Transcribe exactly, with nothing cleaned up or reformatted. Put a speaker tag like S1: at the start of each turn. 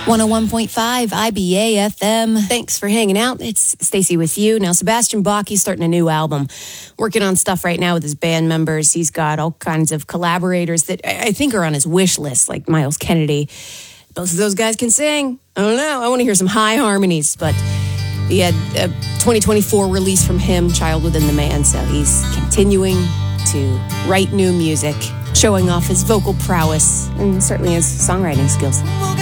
S1: one oh one point five I B A F M. Thanks for hanging out. It's Stacey with you. Now, Sebastian Bach, he's starting a new album. Working on stuff right now with his band members. He's got all kinds of collaborators that I think are on his wish list, like Miles Kennedy. Both of those guys can sing. I don't know. I want to hear some high harmonies, but he had a twenty twenty-four release from him, Child Within the Man, so he's continuing to write new music, showing off his vocal prowess and certainly his songwriting skills.